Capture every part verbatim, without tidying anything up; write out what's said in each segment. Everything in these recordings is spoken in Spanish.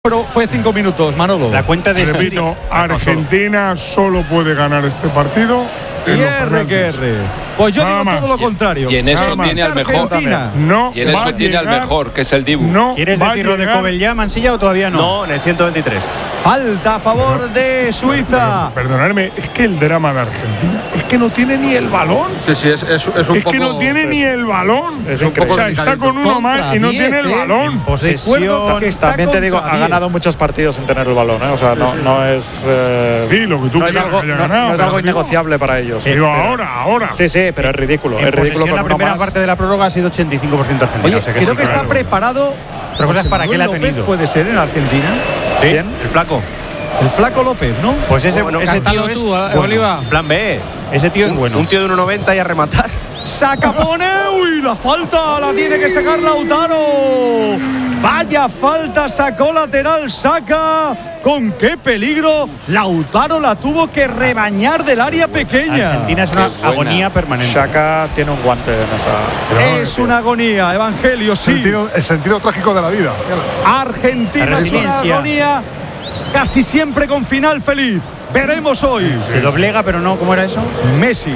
pero fue cinco minutos, Manolo. La cuenta de Repito, Argentina solo puede ganar este partido. Y R que R. Pues yo Nada digo más. todo lo contrario. Y en eso Nada tiene más. al mejor. Argentina. No Y en va eso a tiene al llegar- mejor, que es el Dibu. No ¿Quieres va a decir lo de llegar- Kobel ya, Mansilla, o todavía no? No, en el ciento veintitrés. Falta a favor de Suiza. Perdonadme, es que el drama de Argentina es que no tiene ni el balón. Sí, sí, es, es, es un Es poco. que no tiene ni el balón. Es un poco o sea, está con uno Contra más y no diez, tiene el ¿eh? balón. Recuerdo que está También te digo, contra ha diez. ganado muchos partidos sin tener el balón, ¿eh? O sea, no, no es. Eh, Sí, lo que tú no es quieras algo, que haya no- ganado, no es pero algo digo- innegociable para ellos. Digo, ahora, ahora. Sí, sí, pero es ridículo. En Es ridículo posesión, con la uno primera más. parte de la prórroga ha sido ochenta y cinco por ciento Argentina. Oye, o sea que creo sí, que está claro. preparado. Otra cosa es José para qué Manuel la ha López tenido. puede ser en Argentina. ¿Quién? El flaco. El flaco López, ¿no? Pues ese, Bueno, ese tío cántalo es tú, eh, bueno. Oliva. Plan B. Ese tío es Un- bueno. Un tío de uno noventa y a rematar. Saca, pone. Uy, la falta la tiene que sacar Lautaro. Vaya falta, sacó lateral, saca. Con qué peligro. Lautaro la tuvo que rebañar del área pequeña. Argentina es una Qué buena. agonía permanente. Shaka tiene un guante en esa. Es una agonía, Evangelio, sí. Sentido- el sentido trágico de la vida. Argentina La es una resiliencia. agonía casi siempre con final feliz. Veremos hoy. Se doblega, pero no, ¿cómo era eso? Messi.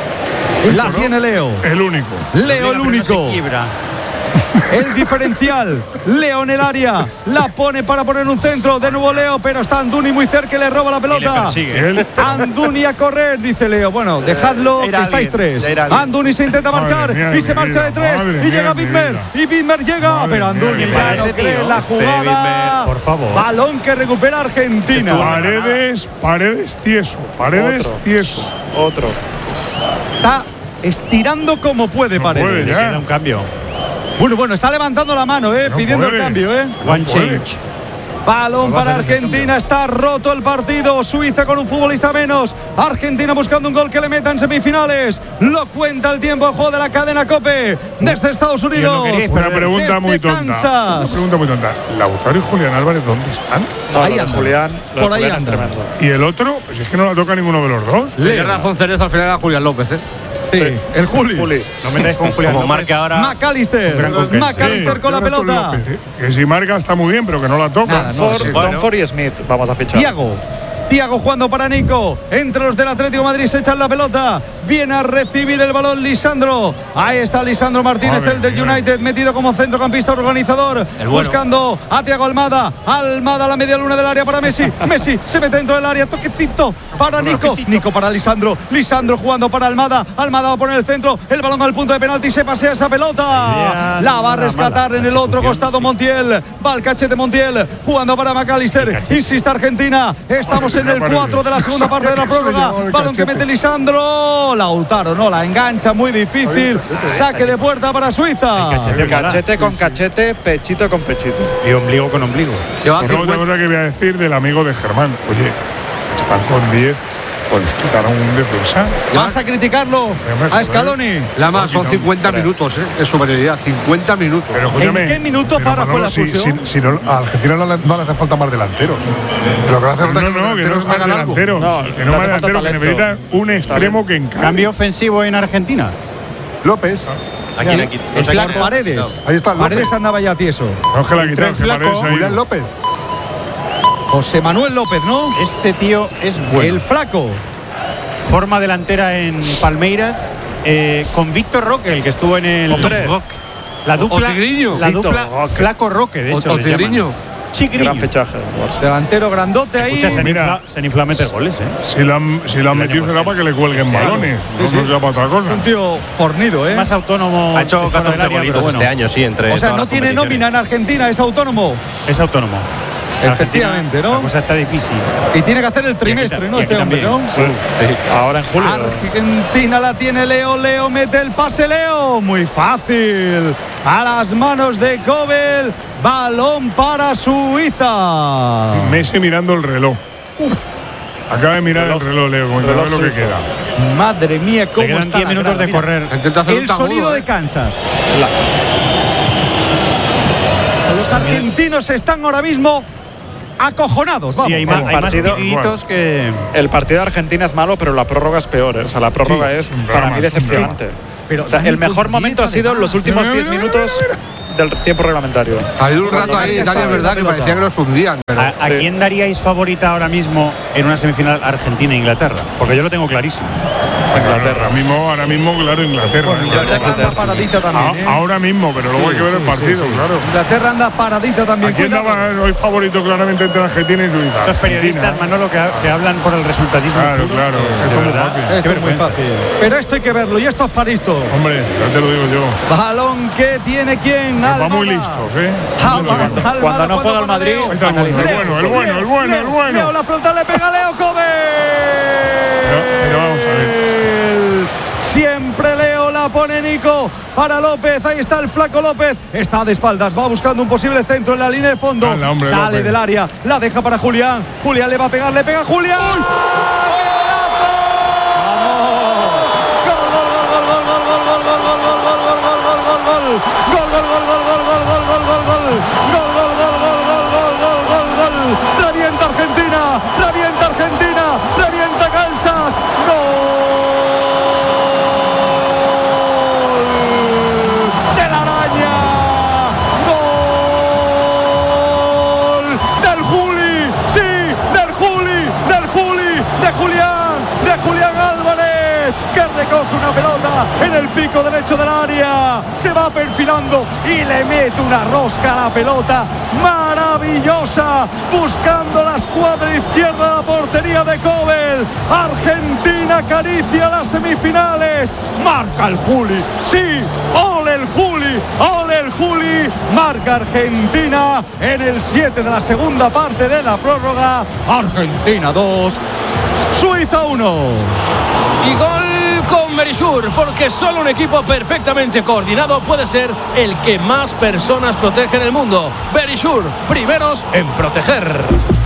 La tiene Leo. El único. Leo el Doblega, pero no único. se quiebra. El diferencial. Leo en el área. La pone para poner un centro. De nuevo Leo, pero está Anduni muy cerca y le roba la pelota. Él- Anduni a correr, dice Leo. Bueno, dejadlo, Ya que irá estáis alguien, tres. ya irá alguien. Anduni se intenta Madre marchar mía y de se mi marcha vida, de tres. madre Y mía llega de mi Bitmer. vida. Y Bitmer llega, Madre pero mía Anduni de mi ya vida. no Ese cree tío, en la este jugada. Bitmer, por favor. Balón que recupera Argentina. Paredes, Paredes tieso. Paredes Otro. tieso. Otro. Está estirando como puede, No Paredes. puede Le ya. queda un cambio. Bueno, bueno, está levantando la mano, eh, No pidiendo puede. el cambio, eh. One No puede. change. Balón Va a para hacer ese Argentina, está roto el partido. Suiza con un futbolista menos. Argentina buscando un gol que le meta en semifinales. Lo cuenta el tiempo de juego de la cadena COPE desde Estados Unidos. queríais Una pregunta Desde muy tonta. Kansas. Una pregunta muy tonta. ¿Lautaro y Julián Álvarez dónde están? No, Ahí lo de anda. Julián, lo de Por ahí Julián es anda. tremendo. ¿Y el otro? Pues es que no la toca ninguno de los dos. Tiene Leo. razón Cerezo, al final era Julián López, ¿eh? Sí, el Juli. Juli. No metáis con Julián Como López. marca ahora. McAllister. Gran conquista. McAllister Sí, con la yo no estoy pelota. López, ¿eh? Que si marca está muy bien, pero que no la toca. Nada, no, Ford, sí. Donford y Smith vamos a fichar. Tiago. Tiago jugando para Nico. Entre los del Atlético de Madrid se echan la pelota. Viene a recibir el balón Lisandro. Ahí está Lisandro Martínez, Madre el del mía. United, metido como centrocampista organizador. bueno. Buscando a Tiago Almada. Almada a la media luna del área para Messi. Messi se mete dentro del área. Toquecito para Nico. Nico para Lisandro. Lisandro jugando para Almada. Almada va a poner el centro. El balón al punto de penalti. Se pasea esa pelota. Idea La va a nada rescatar mala. en el otro costado Montiel. Va al cachete Montiel. Jugando para McAllister. Insiste Argentina. Estamos en el cuatro de la segunda parte de la prórroga. Balón que mete Lisandro. Lautaro no la engancha, muy difícil. Saque de puerta para Suiza. Cachete, Cachete con cachete, pechito con pechito. Y ombligo con ombligo. Lleva Pues otra cincuenta. cosa que voy a decir del amigo de Germán. Oye, están con diez. Pues quitaron un defensa. ¿Vas a criticarlo a Scaloni? La más, son cincuenta minutos, ¿eh? Es superioridad, cincuenta minutos. Pero ¿En escúchame, qué minuto pero para fue la Si, si, expulsión? si no, a Argentina no le, no le hace falta más delanteros. Lo que le hace falta No, es que no, los que no delanteros es más hagan algo. delanteros. No, que le no hace más falta delanteros, que talento. necesitan un extremo que encaje. Cambio ofensivo en Argentina. López. ¿A quién? Aquí. El No sé por quién. Paredes. Ahí está López. Paredes andaba ya tieso. No es que la quitaron, el que flaco, Paredes ha ido. Julián López. José Manuel López, ¿no? Este tío es bueno. El flaco. Forma delantera en Palmeiras eh, con Víctor Roque, el que estuvo en el. Hombre. La dupla. O Tigriño. La Víctor dupla Roque. Flaco Roque, de O- hecho. o les llaman. Tigriño. Chigriño. Gran fichaje. del Barça. Delantero grandote ahí. Escucha, se han Mira. infla- se han inflado a meter goles, ¿eh? Si lo han, si lo han metido será para que le cuelguen balones. No, no será para otra cosa. Un tío fornido, ¿eh? Más autónomo. Ha hecho de fuera del catorce área, golitos pero bueno, este año, sí, entre O sea, todas no las tiene competiciones. nómina en Argentina, es autónomo. Es autónomo. Efectivamente, Argentina, ¿no? La cosa está difícil. Y tiene que hacer el trimestre, Y ¿no? aquí Este hombre, también. ¿no? Sí. Ahora en julio. Argentina la tiene Leo, Leo mete el pase, Leo, muy fácil, a las manos de Kobel, balón para Suiza. Messi mirando el reloj. Acaba de mirar el reloj, Leo, como que reloj ve lo que suizo. queda. Madre mía, Le cómo quedan está diez la minutos grada, de mira. correr. Intenta hacer un El tamudo, sonido ¿eh? de Kansas. Los argentinos están ahora mismo acojonados, vamos. Sí, hay, más, vamos. hay más Partido- partiditos que. El partido de Argentina es malo, pero la prórroga es peor. ¿eh? O sea, la prórroga Sí, es un para drama, mí es un decepcionante. Pero O sea, Dani, el mejor con momento ha diez, sido en los además. últimos Mira, diez mira, minutos. del tiempo reglamentario. Ha ido un rato ahí, también es verdad que parecía que nos hundían. Pero ¿A, a Sí. quién daríais favorita ahora mismo en una semifinal Argentina-Inglaterra? Porque yo lo tengo clarísimo. Inglaterra. Ahora mismo, ahora mismo, claro, Inglaterra. Bueno, Inglaterra anda paradita también, ¿eh? A- ahora mismo, pero luego hay que ver Sí, el sí, partido, sí, sí. claro. Inglaterra anda paradita también. ¿A quién Cuidado. daba hoy favorito claramente entre Argentina y Suiza? Estos periodistas, Argentina. Manolo, que, que hablan por el resultadismo. Claro, puro, claro, de esto es muy verdad. fácil. Esto Qué es muy vergüenza. fácil. Pero esto hay que verlo y esto es para esto. Hombre, ya te lo digo yo. Balón que tiene quién. Va Almada. muy listos, ¿eh? Almada, Cuando- Almada cuando no jugando juega el para Madrid, Leo. Ahí está el bueno, el Leo, bueno, el bueno, Leo, el bueno, el Leo, bueno. Leo, la frontal le pega a Leo Kobe. Pero, pero vamos a ver. Siempre Leo la pone Nico para López. Ahí está el flaco López. Está de espaldas. Va buscando un posible centro en la línea de fondo. Hala, hombre, Sale López. del área. La deja para Julián. Julián le va a pegar. Le pega a Julián. ¡Qué golazo! ¡Gol, gol, gol, gol, gol, gol, gol, gol, gol, gol, gol, gol, gol, gol, gol, gol, gol! Gol, gol, gol, gol, gol, gol, gol, gol, gol, gol. Gol, gol, gol, gol, gol, gol, gol, gol, gol. Revienta Argentina. Revienta Argentina. Revienta Kansas. ¡Gol! ¡De la araña! ¡Gol! ¡Del Juli! ¡Sí! ¡Del Juli! ¡Del Juli! ¡De Julián! ¡De Julián Álvarez! Que recoge una pelota en el pico derecho del área. Se va perfilando y le mete una rosca a la pelota. Maravillosa. Buscando la escuadra izquierda de la portería de Kobel. Argentina acaricia las semifinales. Marca el Juli. Sí. ¡Ole el Juli! ¡Ole el Juli! Marca Argentina en el siete de la segunda parte de la prórroga. Argentina dos. Suiza uno. Y gol con Berisur, porque solo un equipo perfectamente coordinado puede ser el que más personas protege en el mundo. Berisur, primeros en proteger.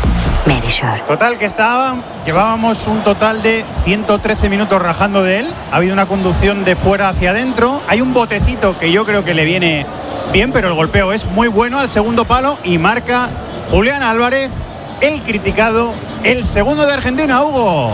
Verisur. Total, que estaban, llevábamos un total de ciento trece minutos rajando de él. Ha habido una conducción de fuera hacia adentro. Hay un botecito que yo creo que le viene bien, pero el golpeo es muy bueno al segundo palo y marca Julián Álvarez, el criticado, el segundo de Argentina, Hugo.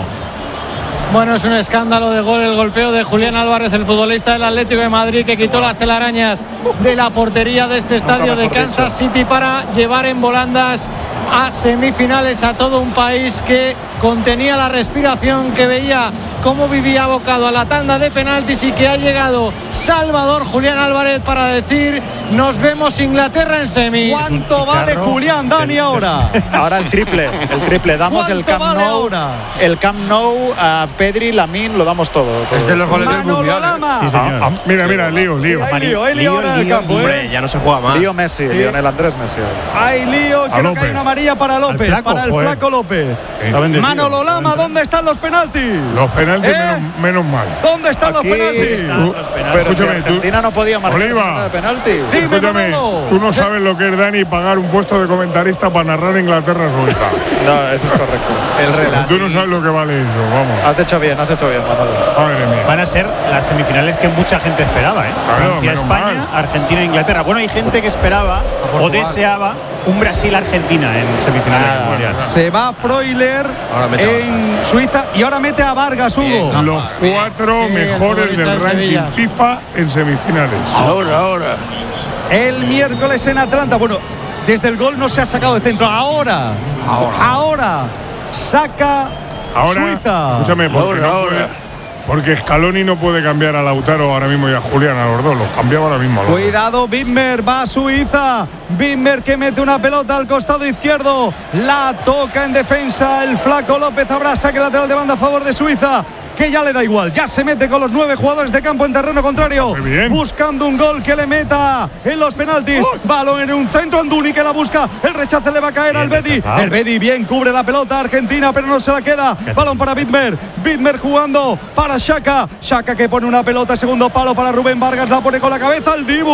Bueno, es un escándalo de gol el golpeo de Julián Álvarez, el futbolista del Atlético de Madrid, que quitó las telarañas de la portería de este estadio de Kansas City para llevar en volandas a semifinales a todo un país que contenía la respiración, que veía cómo vivía abocado a la tanda de penaltis y que ha llegado Salvador Julián Álvarez para decir: nos vemos Inglaterra en semis. ¿Cuánto vale Julián, Dani, ahora? Ahora el triple, el triple. Damos el ¿Cuánto Camp vale Nou. ahora? El Camp Nou a Pedri, Lamine, lo damos todo. todo. Es de los goles del Manolo Mundial. ¿eh? Lama. Sí, señor. Ah, ah, mira, mira, lío, lío. Hay lío, hay lío ahora en el campo, Hombre, ¿eh? ya no se juega más. Lío Messi, Lionel Andrés Messi. Hay lío, creo que López. hay una amarilla para López, flaco, para el joder. flaco López. Está bendecido. Manolo Lama, ¿dónde están los penaltis? Los penaltis, ¿Eh? menos, menos mal. ¿Dónde están Aquí los penaltis? están los Tú- penaltis. Pero si Escúchame, tú- Argentina no podía marcar Oliva. de penalti. Dime, Escúchame, Manolo. tú no sabes lo que es, Dani, pagar un puesto de comentarista para narrar Inglaterra-Suiza. No, eso es correcto. El relato. Tú no sabes lo que vale eso, vamos. Has hecho bien, has hecho bien, Manolo. Madre mía. Van a ser las semifinales que mucha gente esperaba, ¿eh? Claro, Francia, menos España, mal. Argentina, Inglaterra. Bueno, hay gente que esperaba o deseaba un Brasil-Argentina en semifinales del Mundial. Se va Freuler Ahora mete a en Suiza y ahora mete a Vargas, Hugo. Los cuatro Sí, el mejores futbolista del del ranking Sevilla. FIFA en semifinales. Ahora, ahora. El miércoles en Atlanta. Bueno, desde el gol no se ha sacado de centro. Ahora, ahora, saca Ahora, Suiza. escúchame, porque, Ahora, no ahora. puede- porque Scaloni no puede cambiar a Lautaro ahora mismo y a Julián, a los dos. Los cambiaba ahora mismo. a los dos. Cuidado, Bimmer, va a Suiza. Bimmer que mete una pelota al costado izquierdo. La toca en defensa el flaco López. Habrá saque lateral de banda a favor de Suiza, que ya le da igual. Ya se mete con los nueve jugadores de campo en terreno contrario. Muy bien. Buscando un gol que le meta en los penaltis. Balón en un centro. Anduni que la busca. El rechace le va a caer al Bedi. rechazado. El Bedi bien cubre la pelota Argentina, pero no se la queda. Balón para Bidmer. Bidmer jugando para Xhaka. Xhaka que pone una pelota. Segundo palo para Rubén Vargas. La pone con la cabeza al Dibu.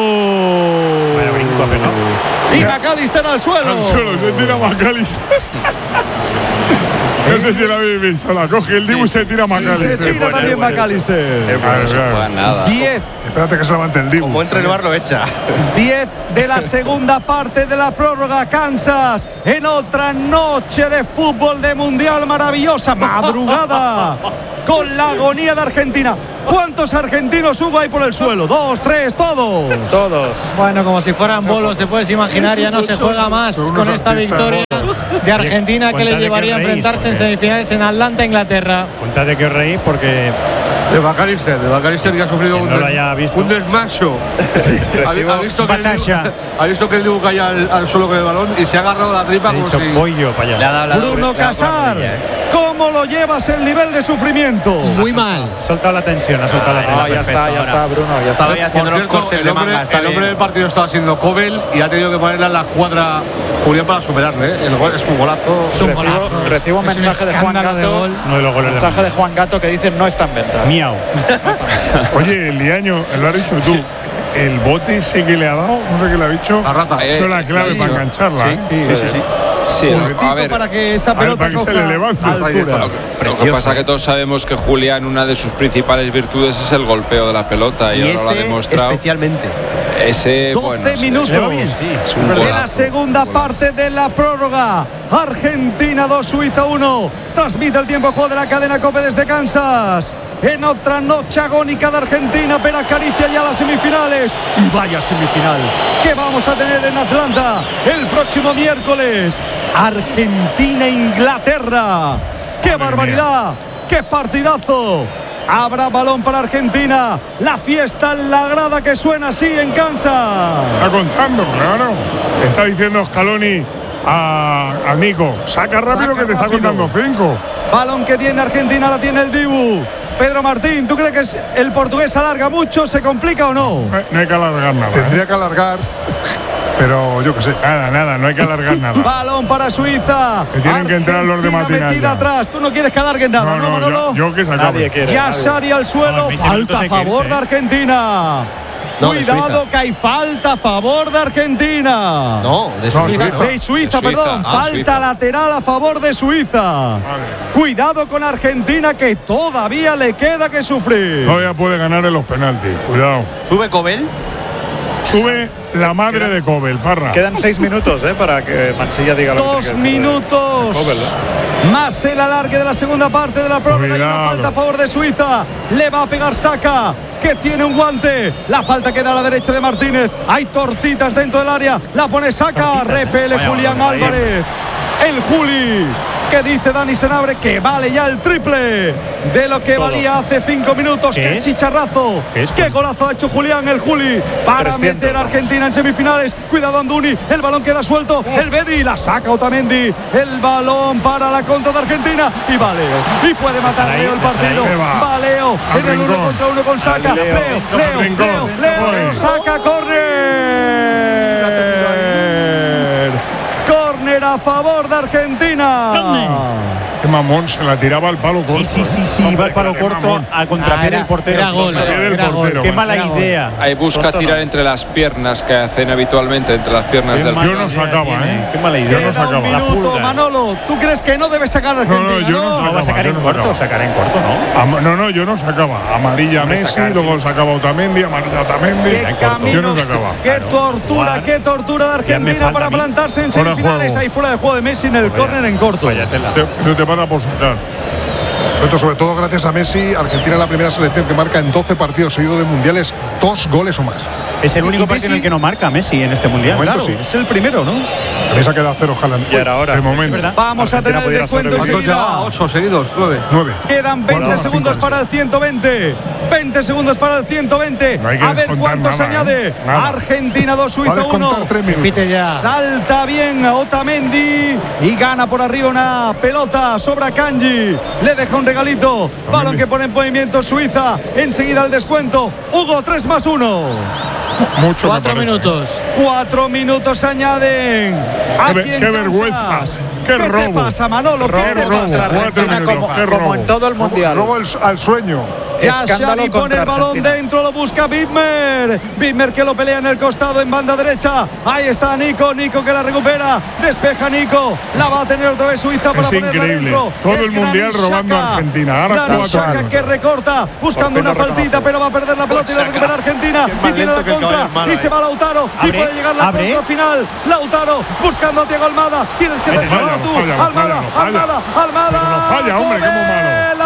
Vaya brinco, ¿no? Y McAllister al suelo. Al suelo, se tira McAllister. No sé si lo habéis visto. La coge el Dibu y se tira a McAllister. Se tira también McAllister. nada. diez. Espérate que se levante el Dibu. Como entre el bar lo echa. diez de la segunda parte de la prórroga. Kansas en otra noche de fútbol de mundial maravillosa. Madrugada con la agonía de Argentina. ¿Cuántos argentinos, Hugo, hay por el suelo? ¿Dos, tres, todos? Todos. Bueno, como si fueran bolos, te puedes imaginar, ya no se juega más con esta victoria de Argentina que le llevaría a enfrentarse en semifinales en Atlanta, Inglaterra. Cuéntate que os reís porque De McAllister, de McAllister que ha sufrido un, no lo des, haya visto. un desmacho. Sí, ha, ha, visto que el Dibu, ha visto que el Dibu caía al, al suelo con el balón y se ha agarrado la tripa. He Como dicho, si... voy yo para allá. Bruno Casar, ¿cómo lo llevas el nivel de sufrimiento? Muy mal. Ha soltado la tensión, ha soltado la tensión. Ah, ya está, ya está, Bruno. Ya está. Estaba ahí haciendo Por los cierto, cortes el de hombre, manga. está el hombre bien. del partido estaba siendo Kobel y ha tenido que ponerle a la cuadra Julián para superarle. ¿eh? El gol es un golazo. Es un Recibo, golazo. recibo un Es un mensaje de Juan escándalo de Gato. gol. Uno de los goles de Mensaje de Juan Gato que dice no está en venta. Miau. Oye, Liaño, lo has dicho tú. El bote sí que le ha dado, no sé qué le ha dicho. La rata. Eso es la clave para engancharla. Sí, ¿eh? sí, sí. sí. Sí, Justito a ver, para que esa a ver, pelota para que se coja le levante. altura. lo que pasa es que todos sabemos que Julián, una de sus principales virtudes es el golpeo de la pelota y, Y ahora lo ha ese demostrado. especialmente. Ese, doce bueno, es- minutos es un de la golazo, segunda un golazo. parte de la prórroga. Argentina dos, Suiza uno. Transmite el tiempo de juego de la cadena COPE desde Kansas. En otra noche agónica de Argentina, pero acaricia ya las semifinales. Y vaya semifinal que vamos a tener en Atlanta el próximo miércoles. Argentina-Inglaterra. ¡Qué barbaridad! ¡Qué partidazo! Habrá balón para Argentina. La fiesta en la grada que suena así en Kansas. Está contando, claro. Está diciendo Scaloni a, a Nico, saca rápido Saca que te está rápido. contando cinco. Balón que tiene Argentina, la tiene el Dibu. Pedro Martín, ¿tú crees que es- el portugués alarga mucho? ¿Se complica o no? No, no hay que alargar nada. ¿eh? Tendría que alargar, pero yo qué sé. Nada, nada, no hay que alargar nada. Balón para Suiza. Que tienen que entrar los de Argentina matinal metida ya. atrás. Tú no quieres que alarguen nada, ¿no, No, no, Manolo? yo, yo que se acabe. Nadie quiere. Ya nadie. Sari al suelo. No, veinte minutos Falta a hay que favor irse, de ¿eh? Argentina. No, de Cuidado Suiza. que hay falta a favor de Argentina. No, de No, Suiza. Suiza. De Suiza, De Suiza, perdón. ah, falta Suiza. lateral a favor de Suiza. Cuidado con Argentina que todavía le queda que sufrir. Todavía puede ganar en los penaltis, cuidado. Sube Cobel. Sube la madre de Cobel, Parra. Quedan seis minutos ¿eh? para que Mansilla diga lo que Dos tiene que decir. minutos. Cobel, ¿eh? Más el alargue de la segunda parte de la prórroga y una Cuidado. falta a favor de Suiza. Le va a pegar Saka, que tiene un guante. La falta queda a la derecha de Martínez. Hay tortitas dentro del área. La pone Saka. Repele Vaya Julián balón, vaya. Álvarez. El Juli. Que dice Dani Senabre que vale ya el triple de lo que Todo. valía hace cinco minutos. ¿Qué ¡Qué es? chicharrazo! ¿Qué es? ¡Qué golazo ha hecho Julián, el Juli! Para trescientos, meter a vamos. Argentina en semifinales. Cuidado Anduni, el balón queda suelto. El Bedi la saca Otamendi. El balón para la contra de Argentina. Y va Leo. Y puede matar Ahí, Leo el ahí, partido. ahí va. Va Leo Al en el uno rincón. contra uno con Saka. Al Leo, Leo. Leo, Al Leo, rincón. Leo, Leo, Voy. saca córner. Córner a favor de Argentina. Qué mamón, se la tiraba al palo corto. Sí, sí, sí, sí. Hombre, Va al palo qué corto mamón. a contrapié Ah, era- del portero. era gol, Contrapié del era gol. portero, Qué macho. mala Era gol. idea. Ahí busca Tonto no tirar es. entre las piernas que hacen habitualmente, entre las piernas Qué del mala Yo no idea sacaba, tiene. ¿eh? Qué mala idea. Yo no Queda un sacaba. La minuto, pulga. Manolo. ¿Tú crees que no debe sacar a Argentina? No, no, yo no No, va a sacaba, sacar yo en no corto, sacaba. sacará en corto, ¿no? Am- no, no, yo no sacaba. Amarilla Hombre, Messi, sacar, luego tío. sacaba Otamendi, amarilla Otamendi. ¡Qué camino! Yo no sacaba. ¡Qué Claro, tortura! jugar. ¡Qué tortura de Ya me Argentina falta para a mí. plantarse en Fuera de semifinales! juego. Ahí fuera de juego de Messi en el Vaya- córner en corto. Vaya tela. Te- Eso te para por sacar. Esto sobre todo gracias a Messi, Argentina es la primera selección que marca en doce partidos seguidos de mundiales dos goles o más. Es el único Y partido en Messi- el que no marca Messi en este mundial. Momento Claro, sí. es el primero, ¿no? También se ha quedado cero Haaland. Ya era hora. De momento. ¿Verdad? Vamos a Argentina tener el pudiera descuento ser el ¿Cuántos lleva? enseguida. Ocho seguidos, nueve. nueve. Quedan veinte Bueno, segundos cinco, para el ciento veinte. veinte segundos para el ciento veinte. No hay que A ver descontar cuánto se nada, añade. ¿eh? Nada. Argentina dos, Va a Suiza descontar uno. tres minutos. Repite ya. Salta bien a Otamendi y gana por arriba una pelota sobre Kanji. Le deja un regalito. Balón que pone en movimiento Suiza. Enseguida el descuento. Hugo, tres más uno. Mucho me Cuatro parece. minutos. Cuatro minutos añaden. Qué Aquí ve- en qué Kansas. vergüenza. Qué te robo. pasa, Manolo? ¿Qué Robo, te robo. pasa? Cuatro Argentina minutos, como, qué como robo. en todo el mundial. Robo el- al sueño. Ya Escándalo Xavi pone contra el balón Argentina. dentro, lo busca Widmer. Widmer que lo pelea en el costado en banda derecha. Ahí está Nico, Nico que la recupera. Despeja Nico. La va a tener otra vez Suiza para Es ponerla increíble. dentro. Todo Es el mundial Granit robando a Xhaka. Argentina. Ahora Granit cuatro. Xhaka que recorta, buscando ¿Por qué una no faltita, reconoce? pero va a perder la pelota y la recupera Argentina. más Y tiene lento la que el contra. caballo Almada, Y se eh. va Lautaro. Y Abre, puede llegar la abre. contra final. Lautaro buscando a Thiago Almada. Tienes que No despegar falla, no tú. falla, no Almada, falla, no falla. Almada, Almada. Pero no falla, hombre, qué muy malo.